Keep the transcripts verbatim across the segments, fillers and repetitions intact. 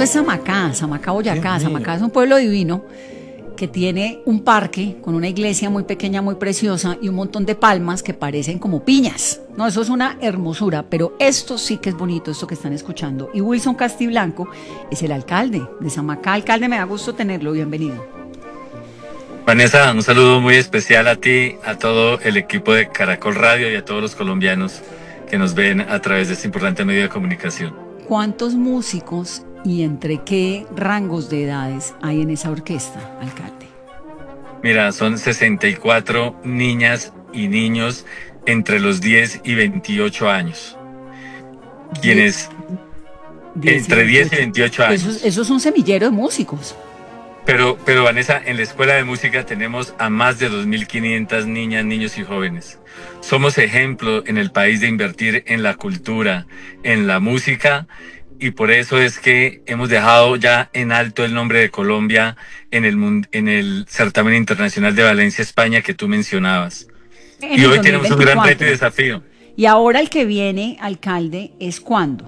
es Samacá, Samacá, Boyacá. Samacá es un pueblo divino que tiene un parque con una iglesia muy pequeña, muy preciosa y un montón de palmas que parecen como piñas. No, eso es una hermosura, pero esto sí que es bonito, esto que están escuchando. Y Wilson Castiblanco es el alcalde de Samacá. Alcalde, me da gusto tenerlo, bienvenido. Vanessa, un saludo muy especial a ti, a todo el equipo de Caracol Radio y a todos los colombianos que nos ven a través de este importante medio de comunicación. ¿Cuántos músicos y entre qué rangos de edades hay en esa orquesta, alcalde? Mira, son sesenta y cuatro niñas y niños entre los diez y veintiocho años. Quienes entre diez y veintiocho años. Eso, eso es un semillero de músicos. Pero, pero Vanessa, en la Escuela de Música tenemos a más de dos mil quinientas niñas, niños y jóvenes. Somos ejemplo en el país de invertir en la cultura, en la música, y por eso es que hemos dejado ya en alto el nombre de Colombia en el, en el certamen internacional de Valencia, España, que tú mencionabas. En y hoy tenemos un gran reto y desafío. Y ahora el que viene, alcalde, ¿es cuándo?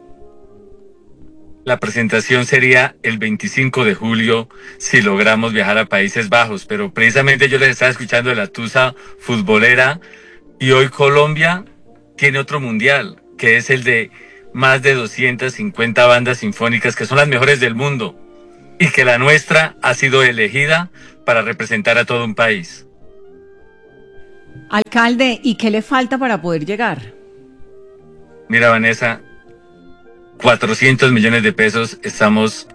La presentación sería el veinticinco de julio si logramos viajar a Países Bajos, pero precisamente yo les estaba escuchando de la tusa futbolera y hoy Colombia tiene otro mundial, que es el de más de doscientas cincuenta bandas sinfónicas que son las mejores del mundo y que la nuestra ha sido elegida para representar a todo un país. Alcalde, ¿y qué le falta para poder llegar? Mira, Vanessa, cuatrocientos millones de pesos estamos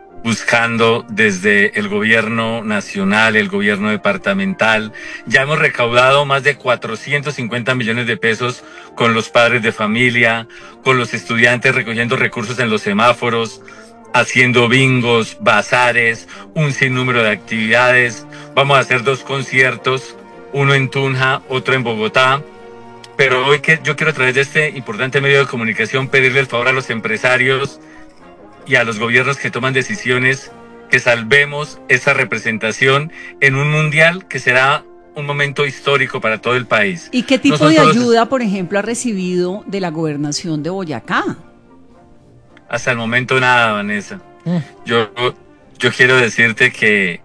buscando desde el gobierno nacional, el gobierno departamental. Ya hemos recaudado más de cuatrocientos cincuenta millones de pesos con los padres de familia, con los estudiantes recogiendo recursos en los semáforos, haciendo bingos, bazares, un sinnúmero de actividades. Vamos a hacer dos conciertos, uno en Tunja, otro en Bogotá. Pero hoy que yo quiero a través de este importante medio de comunicación pedirle el favor a los empresarios y a los gobiernos que toman decisiones que salvemos esa representación en un mundial que será un momento histórico para todo el país. ¿Y qué tipo no de ayuda, por ejemplo, ha recibido de la gobernación de Boyacá? Hasta el momento nada, Vanessa. Mm. Yo, yo quiero decirte que,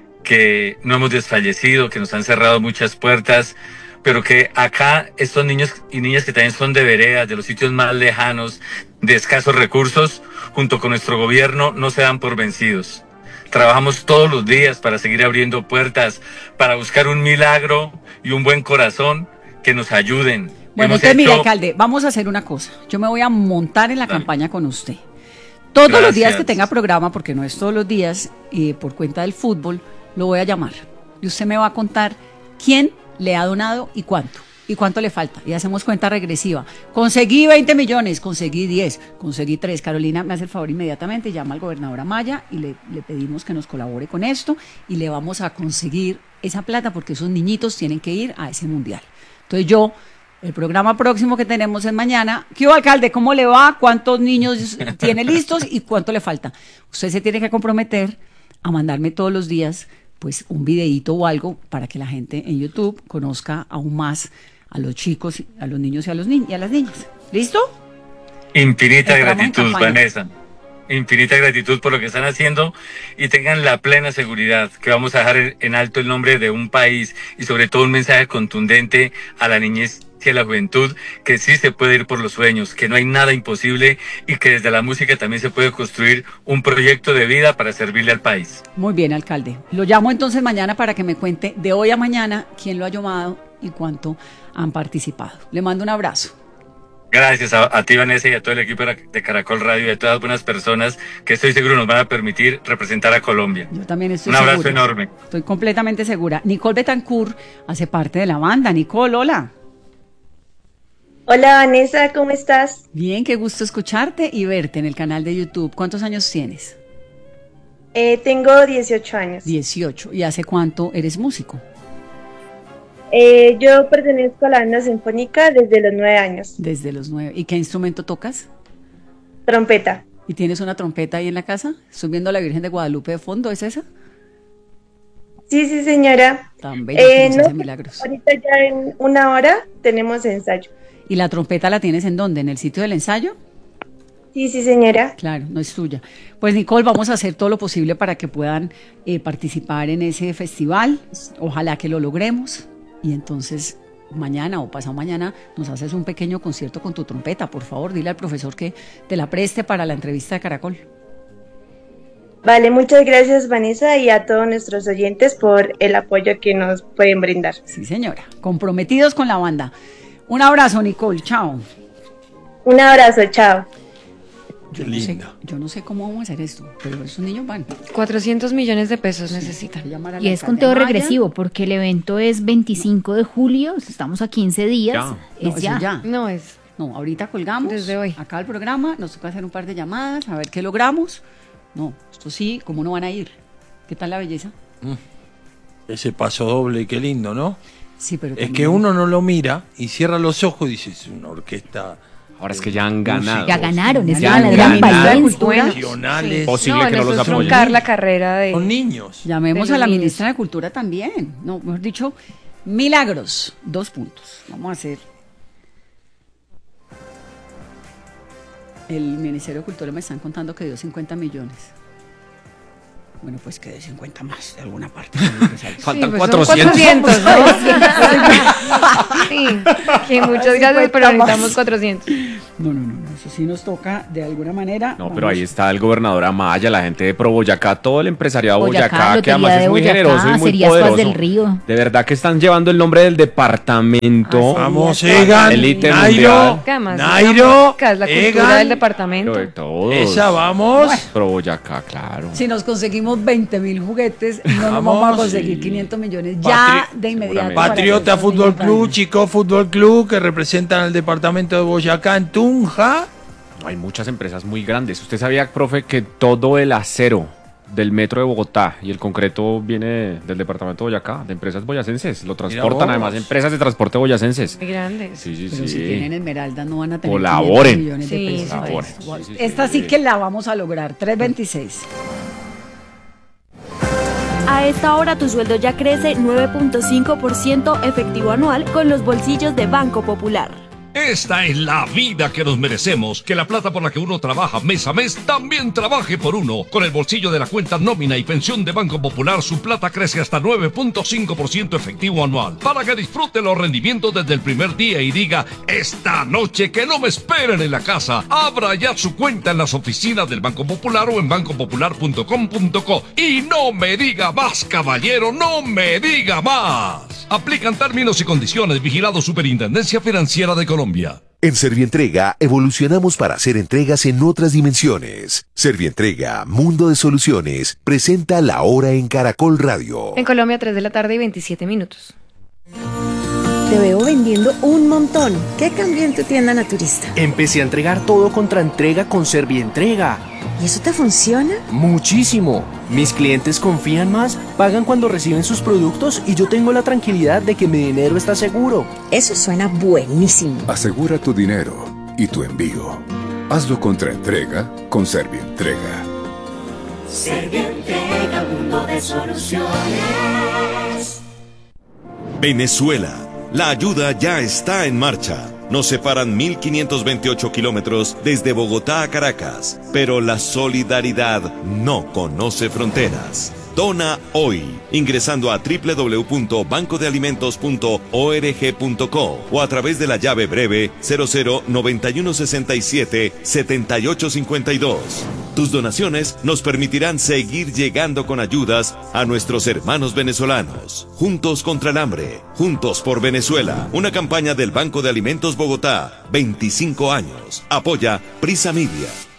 que no hemos desfallecido, que nos han cerrado muchas puertas, pero que acá estos niños y niñas que también son de veredas, de los sitios más lejanos, de escasos recursos, junto con nuestro gobierno, no se dan por vencidos. Trabajamos todos los días para seguir abriendo puertas, para buscar un milagro y un buen corazón que nos ayuden. Bueno, usted, hecho... mire, alcalde, vamos a hacer una cosa. Yo me voy a montar en la Dale. campaña con usted. Todos Gracias. los días que tenga programa, porque no es todos los días, eh, por cuenta del fútbol, lo voy a llamar. Y usted me va a contar quién le ha donado y cuánto. ¿Y cuánto le falta? Y hacemos cuenta regresiva. Conseguí veinte millones, conseguí diez, conseguí tres. Carolina, me hace el favor inmediatamente, llama al gobernador Amaya y le, le pedimos que nos colabore con esto y le vamos a conseguir esa plata porque esos niñitos tienen que ir a ese mundial. Entonces yo, el programa próximo que tenemos es mañana. ¿Qué hubo, alcalde? ¿Cómo le va? ¿Cuántos niños tiene listos y cuánto le falta? Usted se tiene que comprometer a mandarme todos los días pues un videíto o algo para que la gente en YouTube conozca aún más a los chicos, a los niños y a los ni- y a las niñas. ¿Listo? Infinita gratitud, Vanessa. Infinita gratitud por lo que están haciendo y tengan la plena seguridad que vamos a dejar en alto el nombre de un país y sobre todo un mensaje contundente a la niñez y a la juventud que sí se puede ir por los sueños, que no hay nada imposible y que desde la música también se puede construir un proyecto de vida para servirle al país. Muy bien, alcalde. Lo llamo entonces mañana para que me cuente de hoy a mañana quién lo ha llamado y cuánto han participado. Le mando un abrazo. Gracias a, a ti, Vanessa, y a todo el equipo de Caracol Radio y a todas las buenas personas que estoy seguro nos van a permitir representar a Colombia. Yo también estoy Un abrazo segura. enorme. Estoy completamente segura. Nicole Betancourt hace parte de la banda. Nicole, hola. Hola, Vanessa, ¿cómo estás? Bien, qué gusto escucharte y verte en el canal de YouTube. ¿Cuántos años tienes? Eh, tengo dieciocho años. dieciocho. ¿Y hace cuánto eres músico? Eh, yo pertenezco a la banda sinfónica desde los nueve años. Desde los nueve. ¿Y qué instrumento tocas? Trompeta. ¿Y tienes una trompeta ahí en la casa? Estoy viendo a la Virgen de Guadalupe de fondo, ¿es esa? Sí, sí, señora. Tan bella que nos hace milagros. Ahorita ya en una hora tenemos ensayo. ¿Y la trompeta la tienes en dónde? ¿En el sitio del ensayo? Sí, sí, señora. Claro, no es tuya. Pues Nicole, vamos a hacer todo lo posible para que puedan eh, participar en ese festival. Ojalá que lo logremos. Y entonces mañana o pasado mañana nos haces un pequeño concierto con tu trompeta. Por favor, dile al profesor que te la preste para la entrevista de Caracol. Vale, muchas gracias, Vanessa, y a todos nuestros oyentes por el apoyo que nos pueden brindar. Sí, señora. Comprometidos con la banda. Un abrazo, Nicole. Chao. Un abrazo, chao. Yo no, sé, yo no sé cómo vamos a hacer esto, pero esos niños van. cuatrocientos millones de pesos necesitan. Y es conteo regresivo, porque el evento es veinticinco de julio, estamos a quince días. Ya. Es No, ya. ya. No es. No, ahorita colgamos. Desde hoy. Acá el programa, nos toca hacer un par de llamadas, a ver qué logramos. No, esto sí, ¿cómo no van a ir? ¿Qué tal la belleza? Mm. Ese paso doble, qué lindo, ¿no? Sí, pero es también... que uno no lo mira y cierra los ojos y dice, es una orquesta. Ahora es que ya han ganado. Ya ganaron, es Ya la han gran ganado. Nacionales. Posible no, que no los apoyen. truncar la carrera de Con niños. Llamemos de a la los niños. ministra de Cultura también. No, mejor dicho, milagros. Dos puntos. Vamos a hacer. El Ministerio de Cultura me están contando que dio cincuenta millones. Bueno, pues que dé cincuenta más de alguna parte. Faltan Sí, pues son cuatrocientos. cuatrocientos, ¿no? Sí, que muchas gracias, pero necesitamos cuatrocientos. No, no, no, no, eso sí nos toca de alguna manera. No, Vamos. pero ahí está el gobernador Amaya, la gente de Pro Boyacá, todo el empresariado de Boyacá, Boyacá, que Lotería además de es muy Boyacá, generoso y muy Cerías Paz poderoso. del Río. De verdad que están llevando el nombre del departamento. Ah, Vamos, sí, Egan, Elite Nairo, mundial. ¿Qué más? Nairo, Es la cultura Egan, del departamento. Pero de todos. esa vamos. Pro Boyacá, claro. Si nos conseguimos veinte mil juguetes, no nos Vamos, vamos a conseguir sí. quinientos millones ya Patri- de inmediato. seguramente. para Patriota que estos Fútbol niños Club, vayan. Chico Fútbol Club, que representan al departamento de Boyacá en Tunja. Hay muchas empresas muy grandes. ¿Usted sabía, profe, que todo el acero del metro de Bogotá y el concreto viene del departamento de Boyacá, de empresas boyacenses? Lo transportan vos. además empresas de transporte boyacenses. Muy grandes. Sí, sí, Pero sí. si tienen Esmeralda no van a tener Colaboren. quinientos millones de Sí, pesos. colaboren. Wow. Sí, sí, Esta sí. sí que la vamos a lograr. tres veintiséis. A esta hora tu sueldo ya crece nueve punto cinco por ciento efectivo anual con los bolsillos de Banco Popular. Esta es la vida que nos merecemos, que la plata por la que uno trabaja mes a mes también trabaje por uno. Con el bolsillo de la cuenta nómina y pensión de Banco Popular, su plata crece hasta nueve punto cinco por ciento efectivo anual, para que disfrute los rendimientos desde el primer día y diga, esta noche que no me esperen en la casa. Abra ya su cuenta en las oficinas del Banco Popular o en banco popular punto com punto co. Y no me diga más, caballero, no me diga más. Aplican términos y condiciones. Vigilado Superintendencia Financiera de Colombia. En Servientrega evolucionamos para hacer entregas en otras dimensiones. Servientrega, Mundo de Soluciones, presenta La Hora en Caracol Radio. En Colombia, tres de la tarde y veintisiete minutos. Te veo vendiendo un montón. ¿Qué cambió en tu tienda naturista? Empecé a entregar todo contra entrega con Servientrega. ¿Y eso te funciona? Muchísimo. Mis clientes confían más, pagan cuando reciben sus productos y yo tengo la tranquilidad de que mi dinero está seguro. Eso suena buenísimo. Asegura tu dinero y tu envío. Hazlo contra entrega con Servientrega. Servientrega, Mundo de Soluciones. Venezuela. La ayuda ya está en marcha. Nos separan mil quinientos veintiocho kilómetros desde Bogotá a Caracas, pero la solidaridad no conoce fronteras. Dona hoy, ingresando a doble u doble u doble u punto banco de alimentos punto org punto co o a través de la llave breve cero cero noventa y uno sesenta y siete setenta y ocho cincuenta y dos. Tus donaciones nos permitirán seguir llegando con ayudas a nuestros hermanos venezolanos. Juntos contra el hambre, juntos por Venezuela. Una campaña del Banco de Alimentos Bogotá, veinticinco años. Apoya Prisa Media.